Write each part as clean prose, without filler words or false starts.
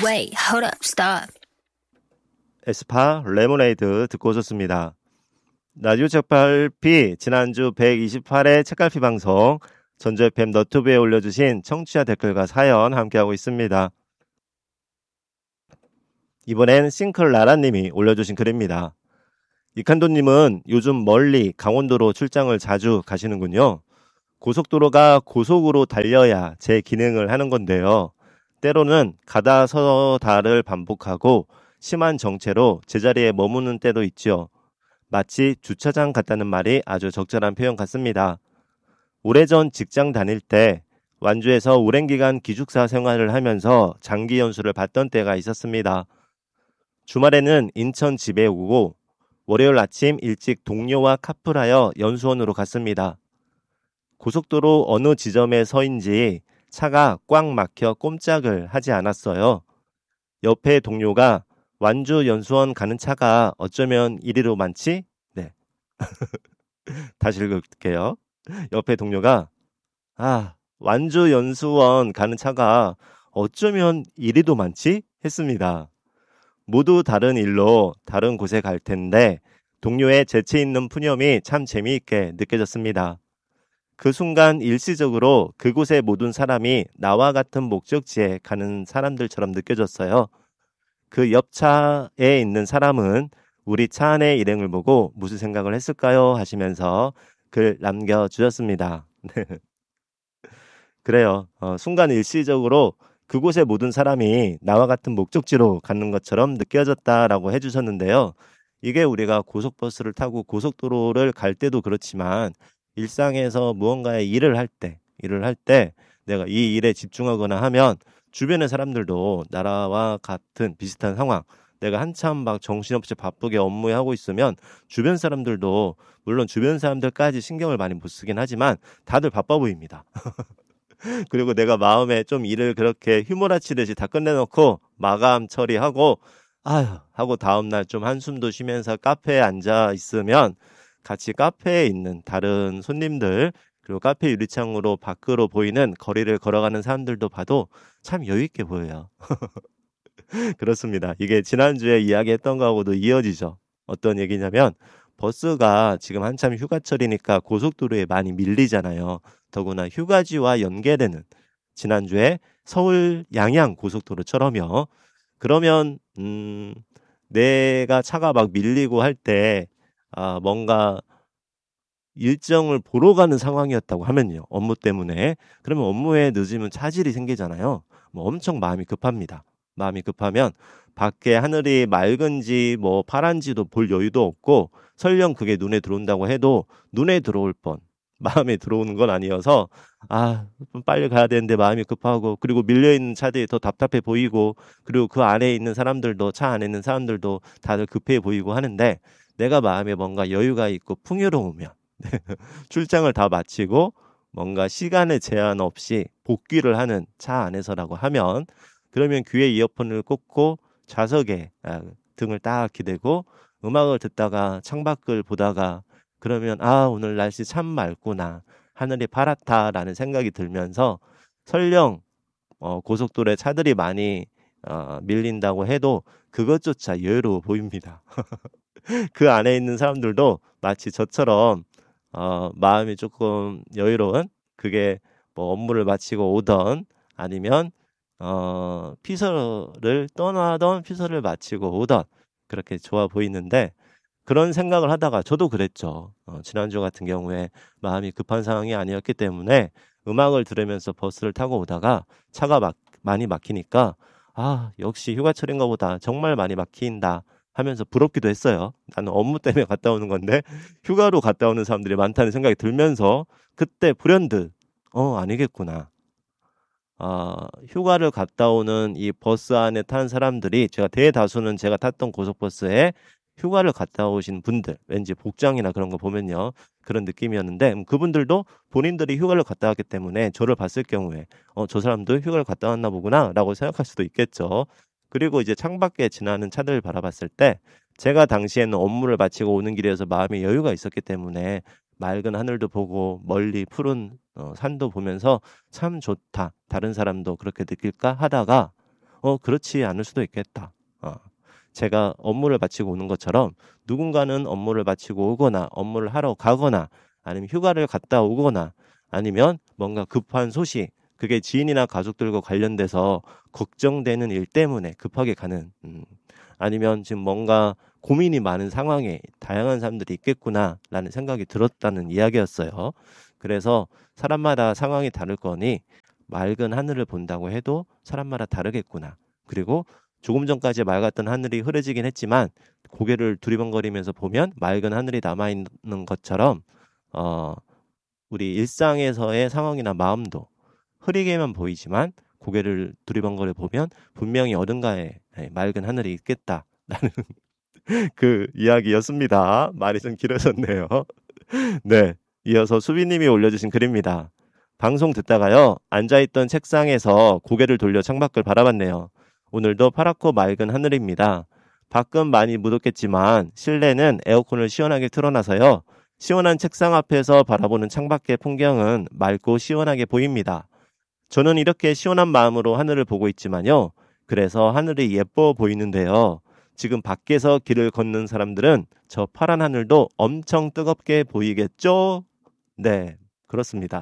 Wait, hold up, stop. 에스파 레모네이드 듣고 오셨습니다. 라디오 책갈피 지난주 128회 책갈피 방송 전주 FM 너튜브에 올려주신 청취자 댓글과 사연 함께하고 있습니다. 이번엔 싱클라라님이 올려주신 글입니다. 이칸도님은 요즘 멀리 강원도로 출장을 자주 가시는군요. 고속도로가 고속으로 달려야 제 기능을 하는 건데요. 때로는 가다 서다를 반복하고 심한 정체로 제자리에 머무는 때도 있죠. 마치 주차장 같다는 말이 아주 적절한 표현 같습니다. 오래전 직장 다닐 때 완주에서 오랜 기간 기숙사 생활을 하면서 장기 연수를 받던 때가 있었습니다. 주말에는 인천 집에 오고 월요일 아침 일찍 동료와 카풀하여 연수원으로 갔습니다. 고속도로 어느 지점에 서인지 차가 꽉 막혀 꼼짝을 하지 않았어요. 옆에 동료가 완주 연수원 가는 차가 어쩌면 이리로 많지? 네. 다시 읽을게요. 옆에 동료가 완주 연수원 가는 차가 어쩌면 이리도 많지? 했습니다. 모두 다른 일로 다른 곳에 갈 텐데 동료의 재치 있는 푸념이 참 재미있게 느껴졌습니다. 그 순간 일시적으로 그곳의 모든 사람이 나와 같은 목적지에 가는 사람들처럼 느껴졌어요. 그 옆 차에 있는 사람은 우리 차 안의 일행을 보고 무슨 생각을 했을까요? 하시면서 글 남겨주셨습니다. 그래요. 순간 일시적으로 그곳의 모든 사람이 나와 같은 목적지로 가는 것처럼 느껴졌다라고 해주셨는데요. 이게 우리가 고속버스를 타고 고속도로를 갈 때도 그렇지만 일상에서 무언가의 일을 할 때 내가 이 일에 집중하거나 하면 주변의 사람들도 나라와 같은 비슷한 상황, 내가 한참 막 정신없이 바쁘게 업무에 하고 있으면 주변 사람들도 물론 주변 사람들까지 신경을 많이 못 쓰긴 하지만 다들 바빠 보입니다. 그리고 내가 마음에 좀 일을 그렇게 휘몰아치듯이 다 끝내놓고 마감 처리하고 하고 다음날 좀 한숨도 쉬면서 카페에 앉아 있으면 같이 카페에 있는 다른 손님들 그리고 카페 유리창으로 밖으로 보이는 거리를 걸어가는 사람들도 봐도 참 여유있게 보여요. 그렇습니다. 이게 지난주에 이야기했던 거하고도 이어지죠. 어떤 얘기냐면 버스가 지금 한참 휴가철이니까 고속도로에 많이 밀리잖아요. 더구나 휴가지와 연계되는 지난주에 서울 양양 고속도로처럼요. 그러면 내가 차가 막 밀리고 할 때 뭔가 일정을 보러 가는 상황이었다고 하면요. 업무 때문에. 그러면 업무에 늦으면 차질이 생기잖아요. 엄청 마음이 급합니다. 마음이 급하면 밖에 하늘이 맑은지 파란지도 볼 여유도 없고 설령 그게 눈에 들어온다고 해도 눈에 들어올 뻔 마음에 들어오는 건 아니어서 좀 빨리 가야 되는데 마음이 급하고 그리고 밀려있는 차들이 더 답답해 보이고 그리고 그 안에 있는 사람들도 차 안에 있는 사람들도 다들 급해 보이고 하는데 내가 마음에 뭔가 여유가 있고 풍요로우면 출장을 다 마치고 뭔가 시간의 제한 없이 복귀를 하는 차 안에서라고 하면 그러면 귀에 이어폰을 꽂고 좌석에 등을 딱 기대고 음악을 듣다가 창밖을 보다가 그러면 오늘 날씨 참 맑구나 하늘이 파랗다라는 생각이 들면서 설령 고속도로에 차들이 많이 밀린다고 해도 그것조차 여유로워 보입니다. 그 안에 있는 사람들도 마치 저처럼 마음이 조금 여유로운 그게 업무를 마치고 오던 아니면 피서를 떠나던 피서를 마치고 오던 그렇게 좋아 보이는데 그런 생각을 하다가 저도 그랬죠. 지난주 같은 경우에 마음이 급한 상황이 아니었기 때문에 음악을 들으면서 버스를 타고 오다가 차가 많이 막히니까 역시 휴가철인가 보다 정말 많이 막힌다 하면서 부럽기도 했어요. 나는 업무 때문에 갔다 오는 건데 휴가로 갔다 오는 사람들이 많다는 생각이 들면서 그때 불현듯 아니겠구나. 휴가를 갔다 오는 이 버스 안에 탄 사람들이 제가 대다수는 제가 탔던 고속버스에 휴가를 갔다 오신 분들 왠지 복장이나 그런 거 보면요 그런 느낌이었는데 그분들도 본인들이 휴가를 갔다 왔기 때문에 저를 봤을 경우에 저 사람도 휴가를 갔다 왔나 보구나 라고 생각할 수도 있겠죠. 그리고 이제 창밖에 지나는 차들을 바라봤을 때 제가 당시에는 업무를 마치고 오는 길이어서 마음에 여유가 있었기 때문에 맑은 하늘도 보고 멀리 푸른 산도 보면서 참 좋다. 다른 사람도 그렇게 느낄까 하다가 그렇지 않을 수도 있겠다. 제가 업무를 마치고 오는 것처럼 누군가는 업무를 마치고 오거나 업무를 하러 가거나 아니면 휴가를 갔다 오거나 아니면 뭔가 급한 소식, 그게 지인이나 가족들과 관련돼서 걱정되는 일 때문에 급하게 가는, 아니면 지금 뭔가 고민이 많은 상황에 다양한 사람들이 있겠구나라는 생각이 들었다는 이야기였어요. 그래서 사람마다 상황이 다를 거니 맑은 하늘을 본다고 해도 사람마다 다르겠구나. 그리고 조금 전까지 맑았던 하늘이 흐려지긴 했지만 고개를 두리번거리면서 보면 맑은 하늘이 남아있는 것처럼 우리 일상에서의 상황이나 마음도 흐리게만 보이지만 고개를 두리번거려 보면 분명히 어딘가에 맑은 하늘이 있겠다라는 그 이야기였습니다. 말이 좀 길어졌네요. 네, 이어서 수비님이 올려주신 글입니다. 방송 듣다가요, 앉아있던 책상에서 고개를 돌려 창밖을 바라봤네요. 오늘도 파랗고 맑은 하늘입니다. 밖은 많이 묻었겠지만 실내는 에어컨을 시원하게 틀어놔서요. 시원한 책상 앞에서 바라보는 창밖의 풍경은 맑고 시원하게 보입니다. 저는 이렇게 시원한 마음으로 하늘을 보고 있지만요. 그래서 하늘이 예뻐 보이는데요. 지금 밖에서 길을 걷는 사람들은 저 파란 하늘도 엄청 뜨겁게 보이겠죠? 네, 그렇습니다.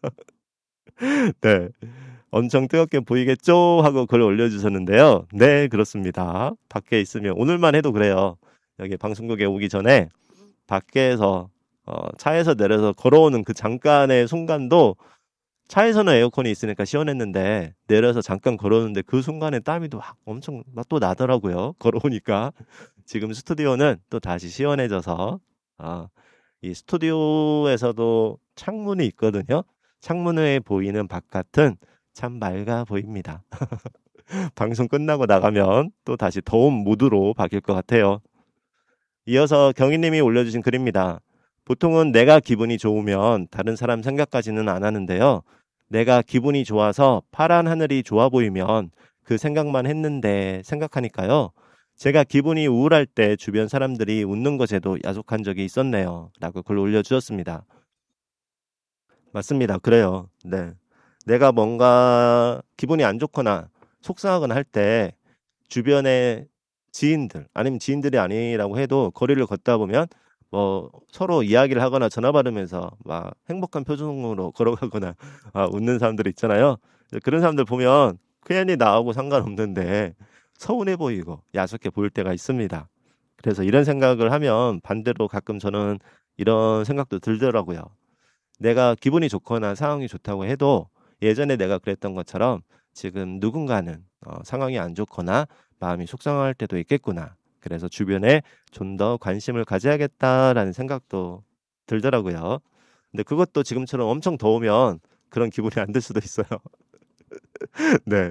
네. 엄청 뜨겁게 보이겠죠? 하고 글 올려주셨는데요. 네, 그렇습니다. 밖에 있으면, 오늘만 해도 그래요. 여기 방송국에 오기 전에 밖에서, 차에서 내려서 걸어오는 그 잠깐의 순간도 차에서는 에어컨이 있으니까 시원했는데 내려서 잠깐 걸어오는데 그 순간에 땀이 또 막 엄청 막 또 나더라고요. 걸어오니까. 지금 스튜디오는 또 다시 시원해져서, 이 스튜디오에서도 창문이 있거든요. 창문에 보이는 바깥은 참 맑아 보입니다. 방송 끝나고 나가면 또 다시 더운 무드로 바뀔 것 같아요. 이어서 경희님이 올려주신 글입니다. 보통은 내가 기분이 좋으면 다른 사람 생각까지는 안 하는데요. 내가 기분이 좋아서 파란 하늘이 좋아 보이면 그 생각만 했는데 생각하니까요. 제가 기분이 우울할 때 주변 사람들이 웃는 것에도 야속한 적이 있었네요. 라고 글 올려주셨습니다. 맞습니다. 그래요. 네. 내가 뭔가 기분이 안 좋거나 속상하거나 할 때 주변의 지인들 아니면 지인들이 아니라고 해도 거리를 걷다 보면 뭐 서로 이야기를 하거나 전화 받으면서 막 행복한 표정으로 걸어가거나 웃는 사람들 있잖아요. 그런 사람들 보면 괜히 나하고 상관없는데 서운해 보이고 야속해 보일 때가 있습니다. 그래서 이런 생각을 하면 반대로 가끔 저는 이런 생각도 들더라고요. 내가 기분이 좋거나 상황이 좋다고 해도 예전에 내가 그랬던 것처럼 지금 누군가는 상황이 안 좋거나 마음이 속상할 때도 있겠구나. 그래서 주변에 좀 더 관심을 가져야겠다라는 생각도 들더라고요. 근데 그것도 지금처럼 엄청 더우면 그런 기분이 안 들 수도 있어요. 네.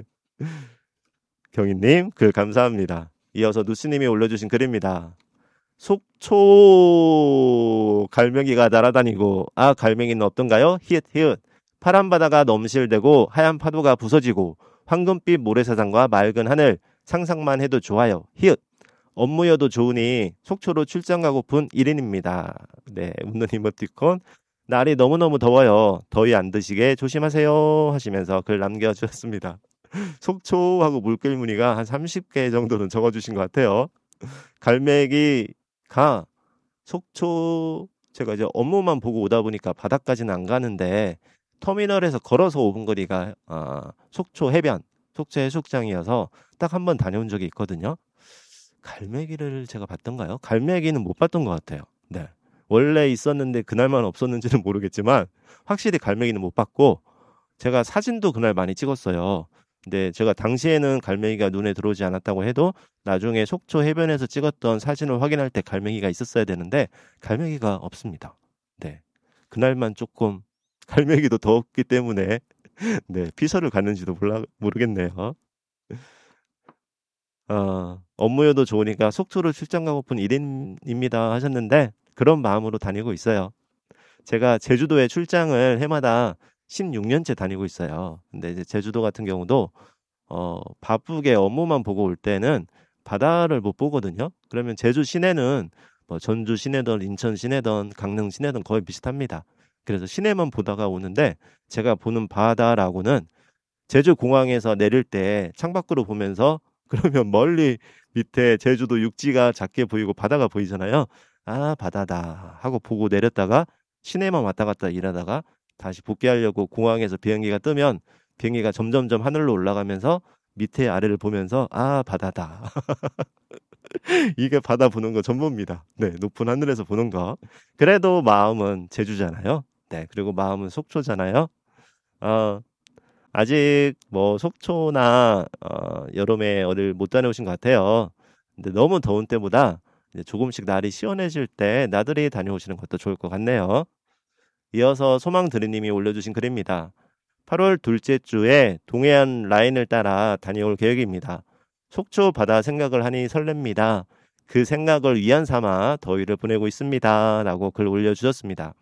경희님, 글 감사합니다. 이어서 누스님이 올려주신 글입니다. 속초 갈매기가 날아다니고 갈매기는 없던가요? 히읗 히읗. 파란 바다가 넘실대고 하얀 파도가 부서지고 황금빛 모래사장과 맑은 하늘 상상만 해도 좋아요. 히읗. 업무여도 좋으니 속초로 출장 가고픈 1인입니다. 네, 웃는 이모티콘. 날이 너무너무 더워요. 더위 안 드시게 조심하세요 하시면서 글 남겨주셨습니다. 속초하고 물결 무늬가 한 30개 정도는 적어주신 것 같아요. 갈매기가 속초, 제가 이제 업무만 보고 오다 보니까 바다까지는 안 가는데 터미널에서 걸어서 5분 거리가 속초 해변, 속초 해수욕장이어서 딱 한 번 다녀온 적이 있거든요. 갈매기를 제가 봤던가요? 갈매기는 못 봤던 것 같아요. 네. 원래 있었는데 그날만 없었는지는 모르겠지만 확실히 갈매기는 못 봤고 제가 사진도 그날 많이 찍었어요. 근데 제가 당시에는 갈매기가 눈에 들어오지 않았다고 해도 나중에 속초 해변에서 찍었던 사진을 확인할 때 갈매기가 있었어야 되는데 갈매기가 없습니다. 네. 그날만 조금 갈매기도 더웠기 때문에 네, 피서를 갔는지도 모르겠네요. 업무여도 좋으니까 속초를 출장 가고픈 1인입니다 하셨는데 그런 마음으로 다니고 있어요. 제가 제주도에 출장을 해마다 16년째 다니고 있어요. 근데 이제 제주도 같은 경우도 바쁘게 업무만 보고 올 때는 바다를 못 보거든요. 그러면 제주 시내는 뭐 전주 시내든 인천 시내든 강릉 시내든 거의 비슷합니다. 그래서 시내만 보다가 오는데 제가 보는 바다라고는 제주 공항에서 내릴 때 창밖으로 보면서 그러면 멀리 밑에 제주도 육지가 작게 보이고 바다가 보이잖아요. 아, 바다다 하고 보고 내렸다가 시내만 왔다 갔다 일하다가 다시 복귀하려고 공항에서 비행기가 뜨면 비행기가 점점점 하늘로 올라가면서 밑에 아래를 보면서 아, 바다다. 이게 바다 보는 거 전부입니다. 네, 높은 하늘에서 보는 거. 그래도 마음은 제주잖아요. 네, 그리고 마음은 속초잖아요. 어, 아직 뭐 속초나 여름에 어딜 못 다녀오신 것 같아요. 근데 너무 더운 때보다 이제 조금씩 날이 시원해질 때 나들이 다녀오시는 것도 좋을 것 같네요. 이어서 소망드리님이 올려주신 글입니다. 8월 둘째 주에 동해안 라인을 따라 다녀올 계획입니다. 속초 바다 생각을 하니 설렙니다. 그 생각을 위안 삼아 더위를 보내고 있습니다. 라고 글 올려주셨습니다.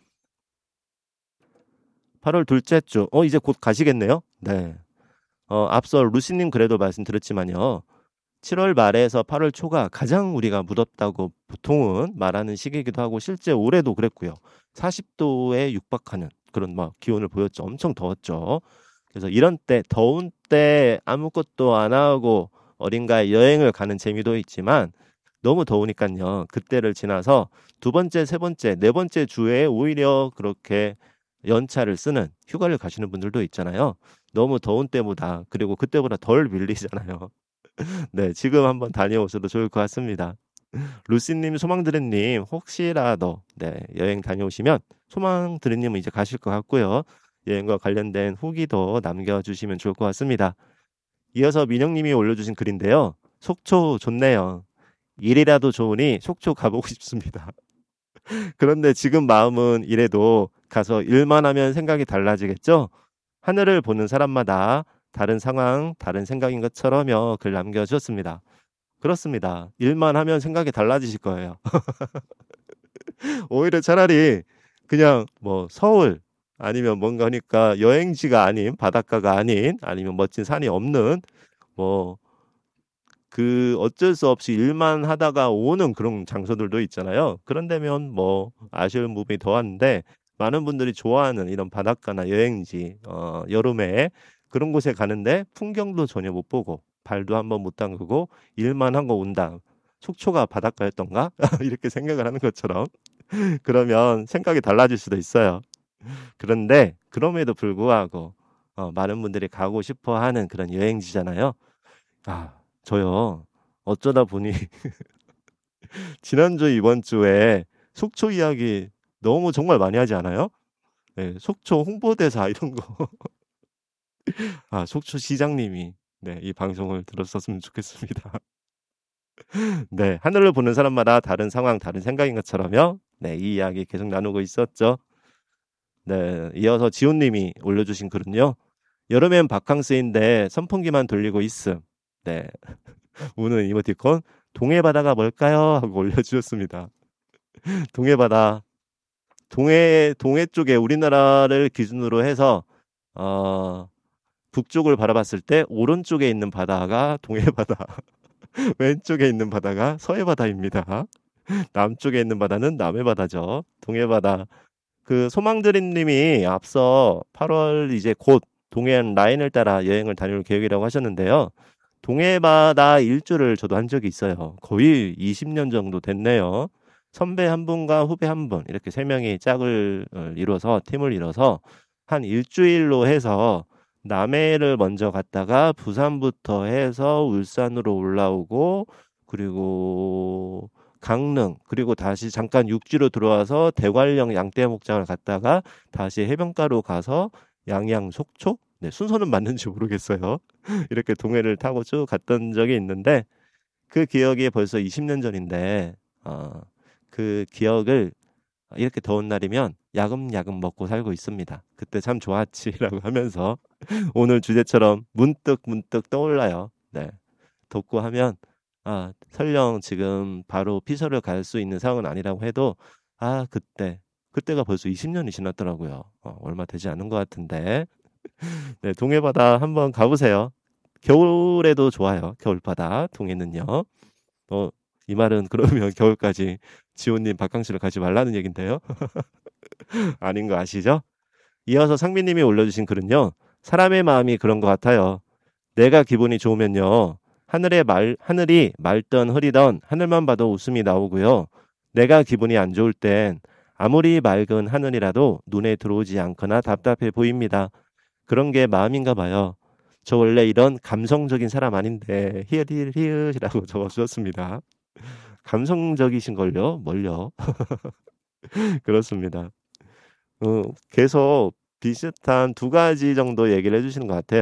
8월 둘째 주, 이제 곧 가시겠네요? 네. 앞서 루시님 그래도 말씀드렸지만요. 7월 말에서 8월 초가 가장 우리가 무덥다고 보통은 말하는 시기이기도 하고 실제 올해도 그랬고요. 40도에 육박하는 그런 막 기온을 보였죠. 엄청 더웠죠. 그래서 이런 때 더운 때 아무것도 안 하고 어딘가에 여행을 가는 재미도 있지만 너무 더우니까요. 그때를 지나서 두 번째, 세 번째, 네 번째 주에 오히려 그렇게 연차를 쓰는 휴가를 가시는 분들도 있잖아요. 너무 더운 때보다 그리고 그때보다 덜 밀리잖아요. 네, 지금 한번 다녀오셔도 좋을 것 같습니다. 루시님, 소망드레님 혹시라도 네, 여행 다녀오시면 소망드레님은 이제 가실 것 같고요. 여행과 관련된 후기도 남겨주시면 좋을 것 같습니다. 이어서 민영님이 올려주신 글인데요. 속초 좋네요. 일이라도 좋으니 속초 가보고 싶습니다. 그런데 지금 마음은 이래도 가서 일만 하면 생각이 달라지겠죠? 하늘을 보는 사람마다 다른 상황, 다른 생각인 것처럼요. 글 남겨주셨습니다. 그렇습니다. 일만 하면 생각이 달라지실 거예요. 오히려 차라리 그냥 뭐 서울 아니면 뭔가 하니까 여행지가 아닌 바닷가가 아닌 아니면 멋진 산이 없는 뭐 그 어쩔 수 없이 일만 하다가 오는 그런 장소들도 있잖아요. 그런 데면 뭐 아쉬운 부분이 더한데 많은 분들이 좋아하는 이런 바닷가나 여행지 여름에 그런 곳에 가는데 풍경도 전혀 못 보고 발도 한번 못 담그고 일만 하고 온다. 속초가 바닷가였던가? 이렇게 생각을 하는 것처럼 그러면 생각이 달라질 수도 있어요. 그런데 그럼에도 불구하고 많은 분들이 가고 싶어 하는 그런 여행지잖아요. 아, 저요. 어쩌다 보니 지난주 이번 주에 속초 이야기 너무 정말 많이 하지 않아요? 네, 속초 홍보대사 이런 거. 아, 속초 시장님이 네, 이 방송을 들었었으면 좋겠습니다. 네, 하늘을 보는 사람마다 다른 상황, 다른 생각인 것처럼요. 네, 이 이야기 계속 나누고 있었죠. 네, 이어서 지훈님이 올려주신 글은요. 여름엔 바캉스인데 선풍기만 돌리고 있음. 네, 우는 이모티콘 동해바다가 뭘까요? 하고 올려주셨습니다. 동해바다 동해 쪽에 우리나라를 기준으로 해서 어, 북쪽을 바라봤을 때 오른쪽에 있는 바다가 동해바다, 왼쪽에 있는 바다가 서해바다입니다. 남쪽에 있는 바다는 남해바다죠. 동해바다. 그 소망드림님이 앞서 8월 이제 곧 동해안 라인을 따라 여행을 다녀올 계획이라고 하셨는데요. 동해바다 일주를 저도 한 적이 있어요. 거의 20년 정도 됐네요. 선배 한 분과 후배 한 분, 이렇게 세 명이 짝을 이뤄서, 팀을 이뤄서 한 일주일로 해서 남해를 먼저 갔다가 부산부터 해서 울산으로 올라오고, 그리고 강릉, 그리고 다시 잠깐 육지로 들어와서 대관령 양떼목장을 갔다가 다시 해변가로 가서 양양 속초? 네, 순서는 맞는지 모르겠어요. 이렇게 동해를 타고 쭉 갔던 적이 있는데 그 기억이 벌써 20년 전인데 그 기억을 이렇게 더운 날이면 야금야금 먹고 살고 있습니다. 그때 참 좋았지라고 하면서 오늘 주제처럼 문득 떠올라요. 네. 덥고 하면 설령 지금 바로 피서를 갈 수 있는 상황은 아니라고 해도 그때가 벌써 20년이 지났더라고요. 얼마 되지 않은 것 같은데 네, 동해바다 한번 가보세요. 겨울에도 좋아요. 겨울바다 동해는요. 이 말은 그러면 겨울까지 지호님 바캉스를 가지 말라는 얘긴데요. 아닌 거 아시죠? 이어서 상민님이 올려주신 글은요. 사람의 마음이 그런 것 같아요. 내가 기분이 좋으면요. 하늘이 맑던 흐리던 하늘만 봐도 웃음이 나오고요. 내가 기분이 안 좋을 땐 아무리 맑은 하늘이라도 눈에 들어오지 않거나 답답해 보입니다. 그런 게 마음인가 봐요. 저 원래 이런 감성적인 사람 아닌데 히읗히읗이라고 적어주셨습니다. 감성적이신걸요? 뭘요? 그렇습니다. 계속 비슷한 두 가지 정도 얘기를 해주시는 것 같아요.